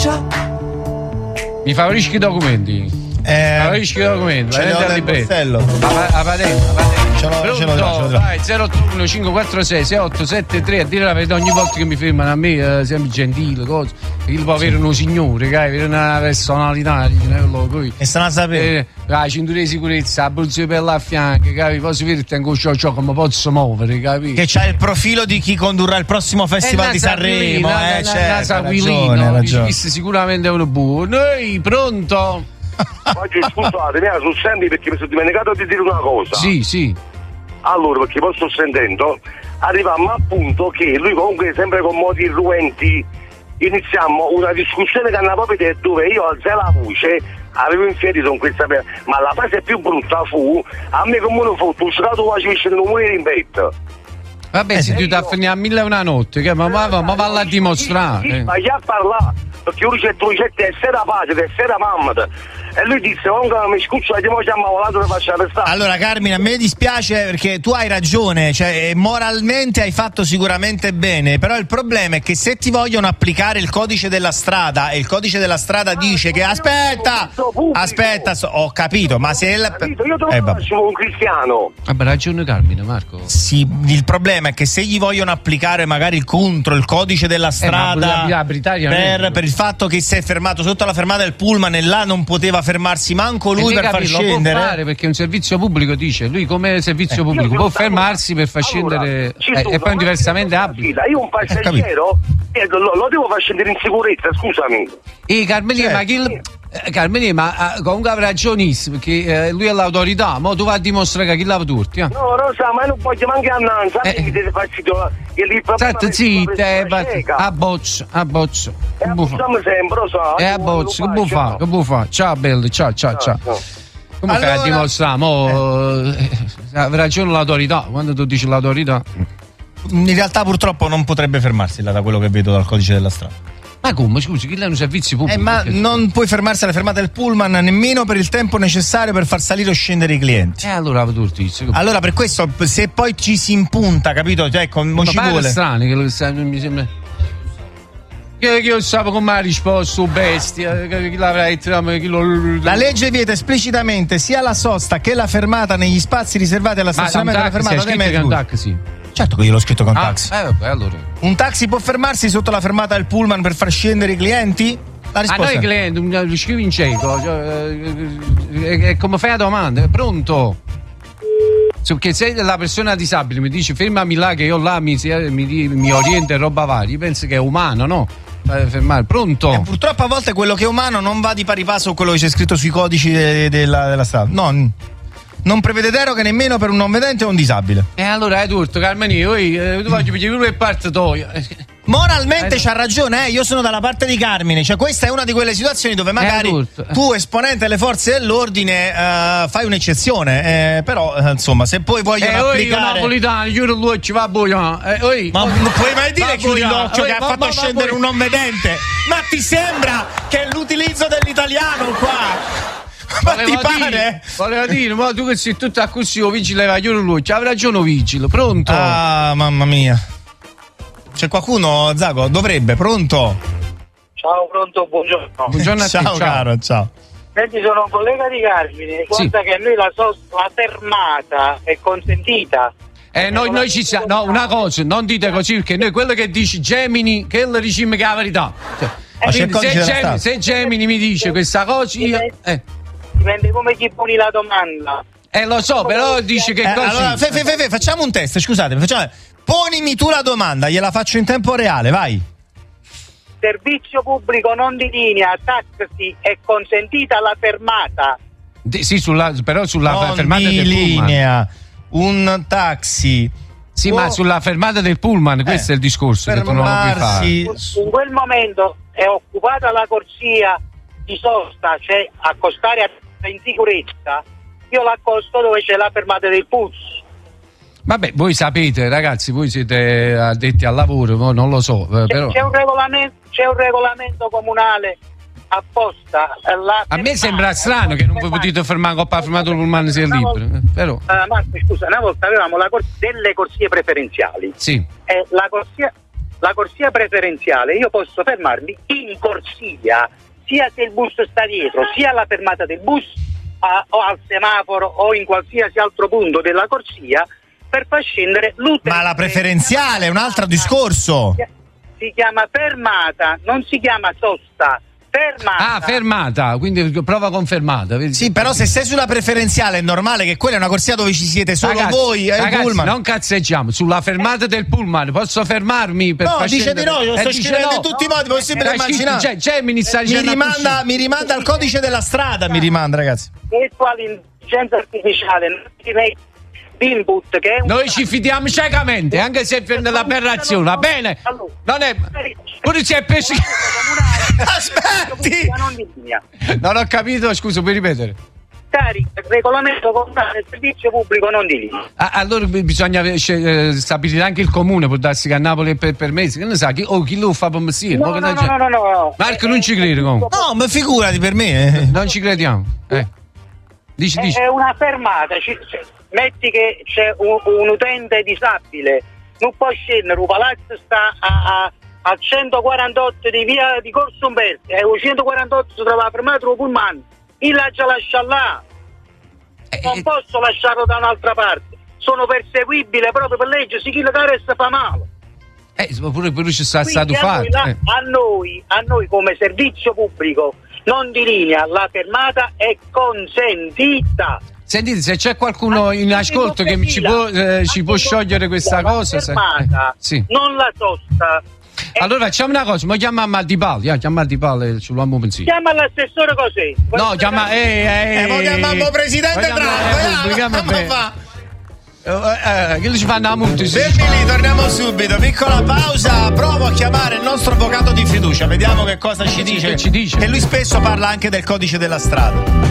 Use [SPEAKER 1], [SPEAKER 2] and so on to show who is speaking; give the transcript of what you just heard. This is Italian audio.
[SPEAKER 1] Mi favorisci i documenti? Favorisci i documenti?
[SPEAKER 2] Ce l'ho nel borsello.
[SPEAKER 1] La patente.
[SPEAKER 2] Ce l'ho.
[SPEAKER 1] Vai, 081 546 6873, a dire la verità, ogni volta che mi fermano a me, sempre gentile, cosa. Il può avere uno signore, avere una personalità, poi.
[SPEAKER 2] E stanno a sapere.
[SPEAKER 1] La cintura di sicurezza, la polizia per a fianco, capi? Posso vedere anche ciò come posso muovere, capi?
[SPEAKER 2] Che c'ha il profilo di chi condurrà il prossimo festival di Sanremo, certo.
[SPEAKER 1] Ragione. Sicuramente è uno buono. Noi, pronto?
[SPEAKER 3] Oggi scusate, mi sono sempre perché mi sono dimenticato di dire una cosa.
[SPEAKER 1] Sì.
[SPEAKER 3] Allora, perché poi sto sentendo, arrivammo al punto che lui comunque sempre con modi irruenti iniziamo una discussione che andava proprio dove io alzai la voce, avevo infierito con questa ma la fase più brutta fu a me come uno fu tu scato facevi non morire in petto.
[SPEAKER 1] Vabbè, se tu ti affini a 1000 una notte, che ma valla a dimostrare.
[SPEAKER 3] Ma già parlare, perché lui c'è essere pace, essere mamma. E lui disse, mi scuccio, andiamo a volato per facciare stare.
[SPEAKER 2] Allora Carmine, a me dispiace perché tu hai ragione, cioè moralmente hai fatto sicuramente bene, però il problema è che se ti vogliono applicare il codice della strada e il codice della strada dice che aspetta, ho capito, ma se
[SPEAKER 3] io te lo faccio un cristiano.
[SPEAKER 1] Vabbè, ragione Carmine, Marco.
[SPEAKER 2] Sì, il problema è che se gli vogliono applicare magari il codice della strada per il fatto che si è fermato sotto la fermata del pullman e là non poteva fermarsi manco lui per far scendere,
[SPEAKER 1] può fare perché un servizio pubblico, dice lui, come servizio pubblico può fermarsi per far scendere e poi diversamente abile.
[SPEAKER 3] Io un passeggero lo devo far scendere in sicurezza, scusami.
[SPEAKER 1] Carmine, ma comunque avrà ragionissimo perché lui è l'autorità, ma tu vai a dimostrare che chi lava tutti.
[SPEAKER 3] No, lo sa, ma non voglio manche annanza, mi deve far
[SPEAKER 1] a boccio.
[SPEAKER 3] Sempre, lo so.
[SPEAKER 1] A boccio, che può fare? Ciao bello, ciao. Come fai a dimostrare? Ha ragione l'autorità, quando tu dici l'autorità.
[SPEAKER 2] In realtà purtroppo non potrebbe fermarsi là, da quello che vedo dal codice della strada.
[SPEAKER 1] Ma come, scusi, chi è un servizio pubblico?
[SPEAKER 2] Ma non puoi fermarsi alla fermata del pullman nemmeno per il tempo necessario per far salire o scendere i clienti.
[SPEAKER 1] Allora
[SPEAKER 2] per questo, se poi ci si impunta, capito? Cioè,
[SPEAKER 1] ma
[SPEAKER 2] ci vuole.
[SPEAKER 1] Strano che mi sembra. Che io sapevo come ha risposto, bestia. Chi l'avrai
[SPEAKER 2] La legge vieta esplicitamente sia la sosta che la fermata negli spazi riservati alla stazionamento della fermata dei mezzi. Certo che io l'ho scritto con taxi.
[SPEAKER 1] Vabbè, allora.
[SPEAKER 2] Un taxi può fermarsi sotto la fermata del pullman per far scendere i clienti? La risposta
[SPEAKER 1] noi clienti, lo scrivi in cieco, è come fai la domanda, pronto? Che se la persona disabile mi dice fermami là che io là mi oriento e roba varia, io penso che è umano, no? Fermare, pronto?
[SPEAKER 2] Purtroppo a volte quello che è umano non va di pari passo con quello che c'è scritto sui codici della strada. No. Non prevede deroghe nemmeno per un non vedente o un disabile.
[SPEAKER 1] Allora hai tutto, Carmine, tu voglio pigliare uno e parte tua.
[SPEAKER 2] Moralmente c'ha ragione, io sono dalla parte di Carmine, cioè questa è una di quelle situazioni dove magari tu, esponente delle forze dell'ordine, fai un'eccezione, però insomma, se poi vogliono applicare
[SPEAKER 1] napolitano, chiudi l'occhio, va buio. Ma
[SPEAKER 2] non puoi mai dire chiudi l'occhio che ha fatto scendere un non vedente? Ma ti sembra che è l'utilizzo dell'italiano qua? Ma ti pare?
[SPEAKER 1] Voleva dire, ma tu che sei tutto così, vigile va chiudi l'occhio, avrà ragione vigile, pronto?
[SPEAKER 2] Ah, mamma mia. C'è qualcuno, Zago? Dovrebbe, pronto?
[SPEAKER 3] Ciao, pronto, buongiorno.
[SPEAKER 1] A te, ciao.
[SPEAKER 2] Caro, ciao.
[SPEAKER 3] Senti, sono un collega di Carmine, guarda che noi la fermata è consentita.
[SPEAKER 1] Noi ci siamo, no, una cosa, non dite così perché noi quello che dici Gemini, che lo diciamo che è la verità. Se Gemini mi dice questa cosa,
[SPEAKER 3] dipende come ti poni la domanda.
[SPEAKER 1] Lo so, però dice che così.
[SPEAKER 2] Allora, facciamo un test, scusatemi, ponimi tu la domanda, gliela faccio in tempo reale, vai.
[SPEAKER 3] Servizio pubblico non di linea, taxi è consentita la fermata.
[SPEAKER 1] Sì, però sulla
[SPEAKER 2] non
[SPEAKER 1] fermata
[SPEAKER 2] di
[SPEAKER 1] del
[SPEAKER 2] linea, un taxi.
[SPEAKER 1] Sì, ma sulla fermata del pullman, questo è il discorso che tu non lo puoi fare.
[SPEAKER 3] In quel momento è occupata la corsia di sosta, cioè accostare in sicurezza, io l'accosto dove c'è la fermata del bus.
[SPEAKER 1] Vabbè, voi sapete, ragazzi, voi siete addetti al lavoro, non lo so. Però
[SPEAKER 3] c'è un regolamento comunale apposta.
[SPEAKER 1] A me sembra strano che non vi potete fermare con la fermata del pullman sia libero. Però.
[SPEAKER 3] Marco, scusa, una volta avevamo delle corsie preferenziali.
[SPEAKER 1] Sì.
[SPEAKER 3] La corsia
[SPEAKER 4] la corsia preferenziale io posso fermarmi in corsia, sia se il bus sta dietro, sia alla fermata del bus o al semaforo o in qualsiasi altro punto della corsia per far scendere l'utente.
[SPEAKER 2] Ma la preferenziale è un altro discorso.
[SPEAKER 4] Si chiama fermata, non si chiama sosta. Fermata.
[SPEAKER 1] Ah, fermata, quindi prova confermata.
[SPEAKER 2] Sì, però se sei sulla preferenziale è normale che quella è una corsia dove ci siete solo
[SPEAKER 1] ragazzi,
[SPEAKER 2] voi e il
[SPEAKER 1] ragazzi,
[SPEAKER 2] pullman.
[SPEAKER 1] non cazzeggiamo, sulla fermata del pullman posso fermarmi per far
[SPEAKER 2] dice
[SPEAKER 1] scendere?
[SPEAKER 2] di no, io sto scrivendo in tutti i modi possibili immaginare. Mi rimanda al codice della strada, mi rimanda, ragazzi.
[SPEAKER 4] E l'intelligenza artificiale non ti mette l'input che è
[SPEAKER 1] noi ci fidiamo ciecamente, anche se è nell'aberrazione, va bene? Non è pure se è pesce.
[SPEAKER 2] Aspetti!
[SPEAKER 1] Non ho capito, scusa, puoi ripetere?
[SPEAKER 4] Cari, regolamento comunale, servizio pubblico non di linea.
[SPEAKER 1] Allora bisogna stabilire anche il comune, può darsi che a Napoli è per mesi, che ne sa, chi lo fa per mestiere?
[SPEAKER 4] No.
[SPEAKER 1] Marco non ci crede comunque.
[SPEAKER 2] No, ma figurati per me.
[SPEAKER 1] Non ci crediamo. Dici.
[SPEAKER 4] È una fermata, metti che c'è un utente disabile, non può scendere, un palazzo sta a 148 di via di Corso Umberto, e 148 si trova fermato un pullman, io la lascia là, non posso lasciarlo da un'altra parte, sono perseguibile proprio per legge, se chi la resta fa male.
[SPEAKER 1] Pure ci sta stato fatto.
[SPEAKER 4] A noi come servizio pubblico non di linea la fermata è consentita.
[SPEAKER 1] Sentite, se c'è qualcuno in ascolto che ci può sciogliere questa cosa,
[SPEAKER 4] fermata,
[SPEAKER 1] sì.
[SPEAKER 4] Non la sosta.
[SPEAKER 1] Allora facciamo una cosa, ma chiamiamo Altipalli, chiama Altipalli sull'uomo pensiero.
[SPEAKER 4] Chiama l'assessore così.
[SPEAKER 2] No, chiamiamo presidente Draghi.
[SPEAKER 1] Che ci fanno la multa?
[SPEAKER 2] Fermi lì, torniamo subito. Piccola pausa, provo a chiamare il nostro avvocato di fiducia, vediamo che cosa ci dice.
[SPEAKER 1] Che ci dice?
[SPEAKER 2] Che lui spesso parla anche del codice della strada.